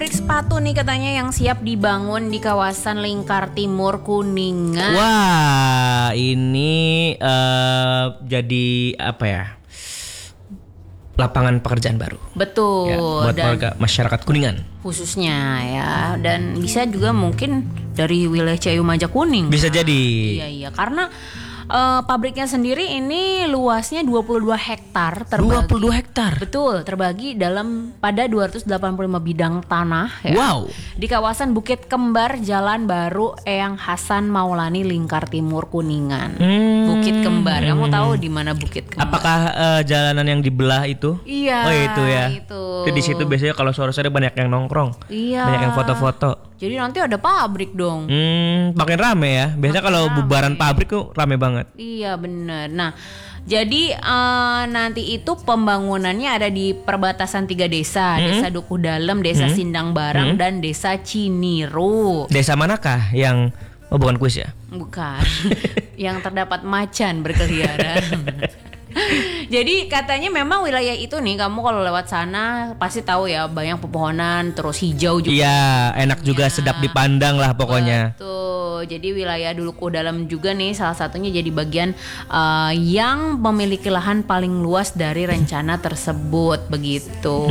pabrik sepatu nih katanya yang siap dibangun di kawasan Lingkar Timur Kuningan. Wah, ini jadi apa ya? Lapangan pekerjaan baru. Betul. Ya, buat warga masyarakat Kuningan. Khususnya ya, dan bisa juga mungkin dari wilayah Ciayu Majak Kuning. Bisa jadi. Iya, karena pabriknya sendiri ini luasnya 22 hektar terbagi. 22 hektar. Betul, terbagi pada 285 bidang tanah ya. Wow. Di kawasan Bukit Kembar, Jalan Baru Eyang Hasan Maulani, Lingkar Timur Kuningan. Bukit Kembar. Kamu tahu di mana Bukit Kembar? Apakah jalanan yang dibelah itu? Iya. Oh, itu ya. Itu. Di situ biasanya kalau sore-sore banyak yang nongkrong. Iya. Banyak yang foto-foto. Jadi nanti ada pabrik dong. Makin rame ya. Biasanya kalau bubaran pabrik tuh rame banget. Iya benar. Nah, jadi nanti itu pembangunannya ada di perbatasan 3 desa, Desa Dukuh Dalem, Desa Sindang Barang, dan Desa Ciniru. Desa manakah yang bukan kuis ya? Bukan. Yang terdapat macan berkeliaran. Jadi katanya memang wilayah itu nih, kamu kalau lewat sana pasti tahu ya, banyak pepohonan, terus hijau juga. Iya, enak juga, sedap dipandang lah pokoknya. Betul. Jadi wilayah Dukuh Dalem juga nih salah satunya jadi bagian yang memiliki lahan paling luas dari rencana tersebut begitu.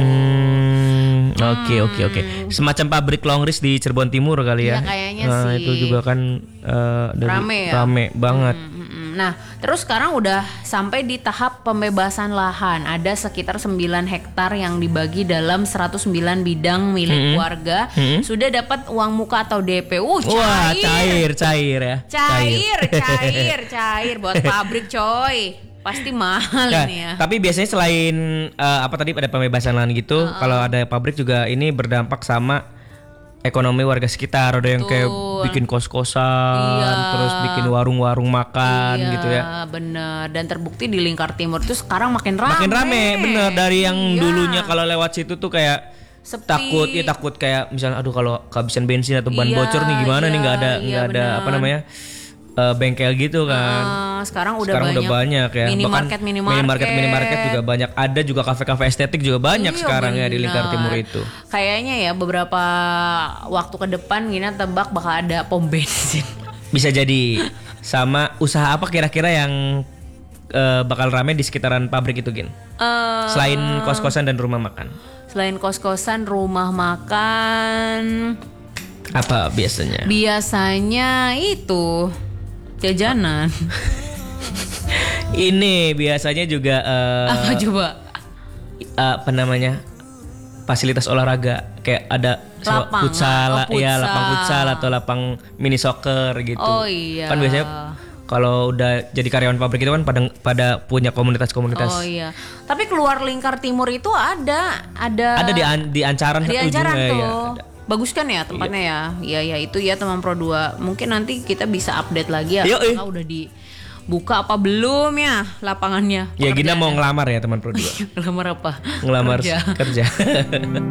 Oke. Semacam pabrik Longris di Cirebon Timur kali ya. Iya, kayaknya sih. Itu juga kan rame banget. Nah, terus sekarang udah sampai di tahap pembebasan lahan. Ada sekitar 9 hektar yang dibagi dalam 109 bidang milik warga. Sudah dapat uang muka atau DP. Wah, cair ya. Cair buat pabrik coy. Pasti mahal Nah, ini ya. tapi biasanya selain apa tadi pada pembebasan lahan gitu, kalau ada pabrik juga ini berdampak sama ekonomi warga sekitar. Ada yang kayak bikin kos-kosan, terus bikin warung-warung makan gitu ya. Iya, bener. Dan terbukti di Lingkar Timur itu sekarang makin rame. Makin rame, bener. Dari yang dulunya kalau lewat situ tuh kayak sepi. takut kayak misalnya aduh kalau kehabisan bensin atau ban bocor nih gimana nih, nggak ada apa namanya bengkel gitu kan. Sekarang udah banyak ya. Minimarket juga banyak. Ada juga kafe-kafe estetik juga banyak sekarang ya di Lingkar Timur itu. Kayaknya ya beberapa waktu ke depan Gina tebak bakal ada pom bensin. Bisa jadi. Sama usaha apa kira-kira yang bakal rame di sekitaran pabrik itu, Gin? Selain kos-kosan dan rumah makan. Selain kos-kosan, rumah makan, apa biasanya? Biasanya itu jajanan. Ini biasanya juga apa coba? Apa namanya? Fasilitas olahraga kayak ada Lapang, futsal, ya futsal. lapang futsal atau lapang mini soccer gitu. Oh iya. Kan biasanya kalau udah jadi karyawan pabrik itu kan pada punya komunitas-komunitas. Oh iya. Tapi keluar Lingkar Timur itu ada di Ancaran di Ancaran ujungnya, tuh. ya, ada. Bagus kan ya tempatnya ya. Iya itu ya teman Pro 2. Mungkin nanti kita bisa update lagi ya. Kita udah dibuka apa belum ya lapangannya. Ya Gina mau ngelamar ya teman Pro 2. Ngelamar apa? Ngelamar kerja.